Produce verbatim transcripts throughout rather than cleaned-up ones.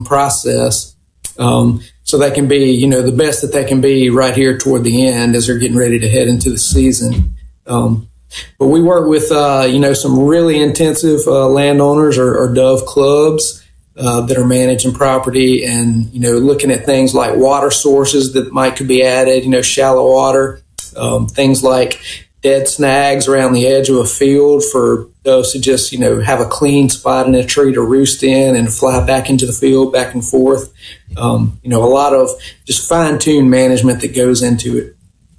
process. Um, so they can be, you know, the best that they can be right here toward the end as they're getting ready to head into the season. Um, but we work with, uh, you know, some really intensive uh, landowners or, or dove clubs uh, that are managing property and, you know, looking at things like water sources that might could be added, you know, shallow water, um, things like dead snags around the edge of a field for doves to just, you know, have a clean spot in a tree to roost in and fly back into the field, back and forth. Um, you know, a lot of just fine-tuned management that goes into it.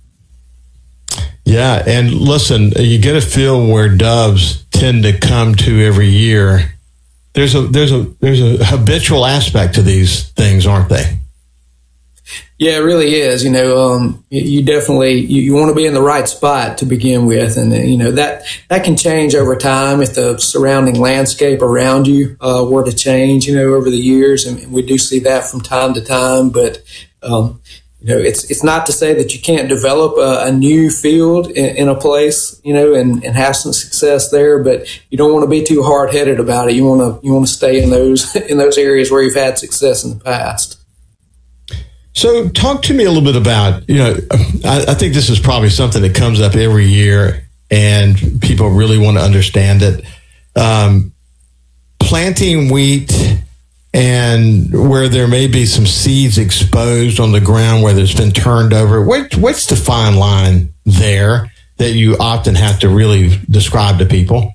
Yeah, and listen, you get a field where doves tend to come to every year. There's a there's a there's a habitual aspect to these things, aren't they? Yeah, it really is. You know, um, you definitely, you, you want to be in the right spot to begin with. And, you know, that, that can change over time if the surrounding landscape around you uh, were to change, you know, over the years. And we do see that from time to time. But, um, you know, it's it's not to say that you can't develop a, a new field in, in a place, you know, and, and have some success there. But you don't want to be too hard-headed about it. You want to you want to stay in those in those areas where you've had success in the past. So talk to me a little bit about, you know, I, I think this is probably something that comes up every year and people really want to understand it. Um, planting wheat and where there may be some seeds exposed on the ground where there's been turned over. What, what's the fine line there that you often have to really describe to people?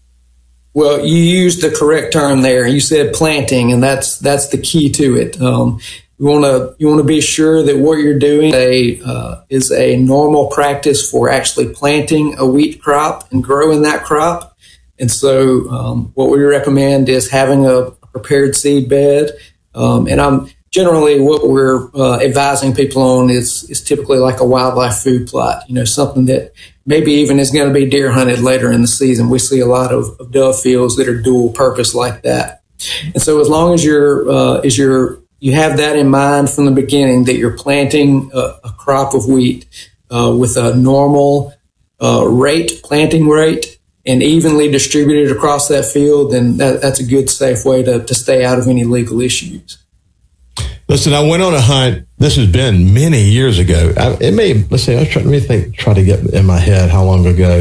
Well, you used the correct term there. You said planting, and that's that's the key to it. Um, You want to you want to be sure that what you're doing a, uh, is a normal practice for actually planting a wheat crop and growing that crop. And so um, what we recommend is having a prepared seed bed. Um, and I'm generally what we're uh, advising people on is is typically like a wildlife food plot, you know, something that maybe even is going to be deer hunted later in the season. We see a lot of, of dove fields that are dual purpose like that. And so as long as you're uh, as you're you have that in mind from the beginning, that you're planting a, a crop of wheat uh, with a normal uh, rate, planting rate, and evenly distributed across that field, then that, that's a good, safe way to, to stay out of any legal issues. Listen, I went on a hunt. This has been many years ago. I, it may, let's see, I was trying, let me think, try to get in my head how long ago.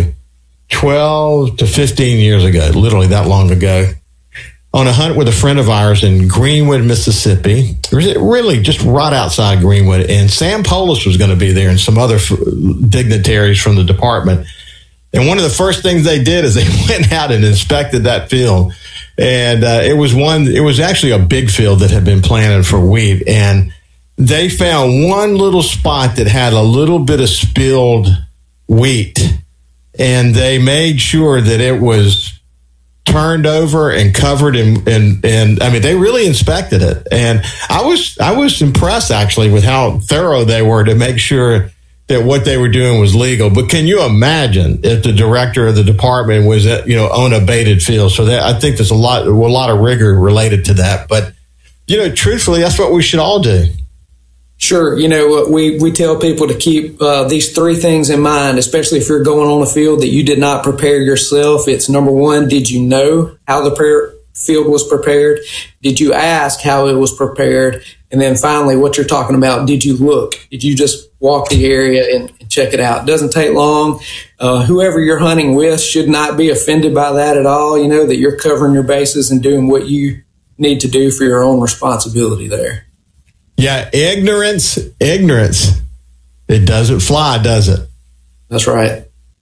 twelve to fifteen years ago, literally that long ago. On a hunt with a friend of ours in Greenwood, Mississippi, really just right outside Greenwood. And Sam Polis was going to be there and some other f- dignitaries from the department. And one of the first things they did is they went out and inspected that field. And uh, it was one, it was actually a big field that had been planted for wheat. And they found one little spot that had a little bit of spilled wheat. And they made sure that it was turned over and covered and, and, and I mean, they really inspected it. And I was, I was impressed actually with how thorough they were to make sure that what they were doing was legal. But can you imagine if the director of the department was, you know, on a baited field? So that, I think there's a lot, a lot of rigor related to that. But, you know, truthfully, that's what we should all do. Sure. You know, we, we tell people to keep uh, these three things in mind, especially if you're going on a field that you did not prepare yourself. It's number one, did you know how the prayer field was prepared? Did you ask how it was prepared? And then finally, what you're talking about, did you look? Did you just walk the area and, and check it out? It doesn't take long. Uh, whoever you're hunting with should not be offended by that at all. You know, that you're covering your bases and doing what you need to do for your own responsibility there. Yeah, ignorance, ignorance. It doesn't fly, does it? That's right.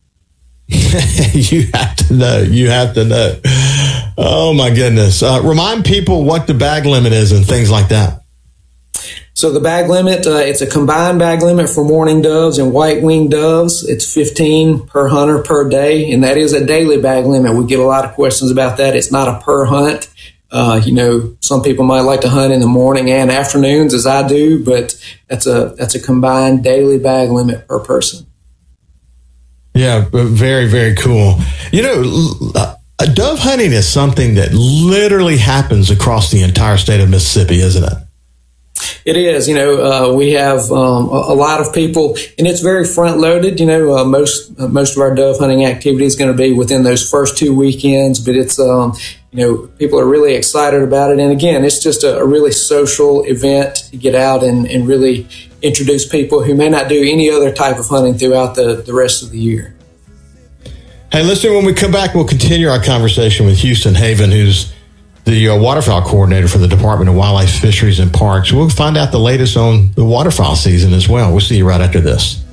You have to know. You have to know. Oh, my goodness. Uh, remind people what the bag limit is and things like that. So the bag limit, uh, it's a combined bag limit for mourning doves and white-winged doves. It's fifteen per hunter per day, and that is a daily bag limit. We get a lot of questions about that. It's not a per hunt. Uh, you know, some people might like to hunt in the morning and afternoons, as I do, but that's a that's a combined daily bag limit per person. Yeah, very, very cool. You know, uh, dove hunting is something that literally happens across the entire state of Mississippi, isn't it? It is. You know, uh, we have um, a, a lot of people, and it's very front loaded. You know, uh, most uh, most of our dove hunting activity is going to be within those first two weekends, but it's um, you know, people are really excited about it. And again, it's just a, a really social event to get out and, and really introduce people who may not do any other type of hunting throughout the, the rest of the year. Hey, listen, when we come back, we'll continue our conversation with Houston Haven, who's the uh, waterfowl coordinator for the Department of Wildlife, Fisheries, and Parks. We'll find out the latest on the waterfowl season as well. We'll see you right after this.